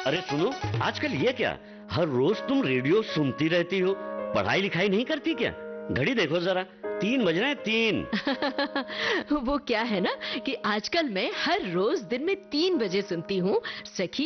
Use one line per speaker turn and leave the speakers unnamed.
अरे सुनो, आजकल ये क्या, हर रोज तुम रेडियो सुनती रहती हो, पढ़ाई लिखाई नहीं करती क्या? घड़ी देखो जरा, 3 बज रहे हैं, 3।
वो क्या है ना कि आजकल मैं हर रोज दिन में 3 बजे सुनती हूँ सखी